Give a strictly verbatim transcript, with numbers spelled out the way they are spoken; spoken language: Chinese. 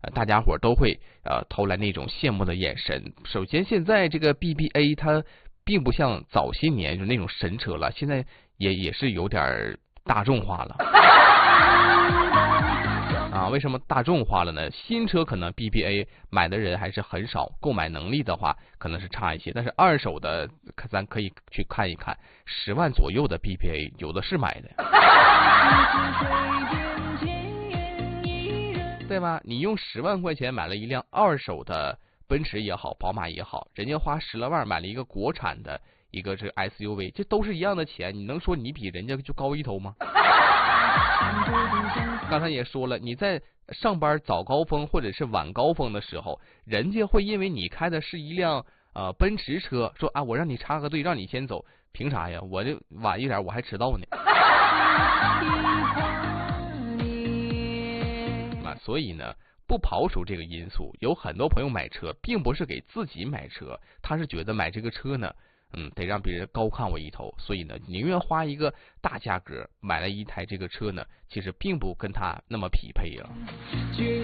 呃，大家伙都会呃投来那种羡慕的眼神。首先，现在这个 B B A 它并不像早些年就那种神车了，现在也也是有点大众化了。啊，为什么大众化了呢？新车可能 B B A 买的人还是很少，购买能力的话可能是差一些。但是二手的，咱可以去看一看，十万左右的 B B A 有的是买的，对吧？你用十万块钱买了一辆二手的奔驰也好，宝马也好，人家花十来万买了一个国产的一个这 S U V， 这都是一样的钱，你能说你比人家就高一头吗？刚才也说了，你在上班早高峰或者是晚高峰的时候，人家会因为你开的是一辆呃奔驰车，说啊我让你插个队，让你先走，凭啥呀？我这晚一点我还迟到呢。啊，所以呢，不刨除这个因素，有很多朋友买车并不是给自己买车，他是觉得买这个车呢。嗯，得让别人高看我一头，所以呢，宁愿花一个大价格买了一台这个车呢，其实并不跟他那么匹配啊。